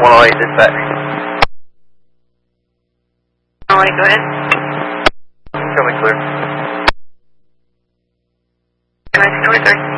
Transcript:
108 dispatch. 108, go ahead. Tell me clear. Can I see 23?